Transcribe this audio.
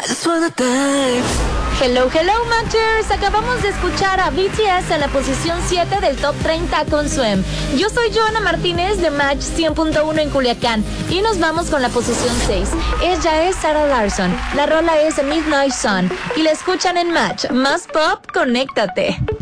Hello, hello, Matchers. Acabamos de escuchar a BTS en la posición 7 del Top 30 con Swim. Yo soy Joana Martínez de Match 100.1 en Culiacán y nos vamos con la posición 6. Ella es Sarah Larsson. La rola es Midnight Sun y la escuchan en Match. Más pop, conéctate.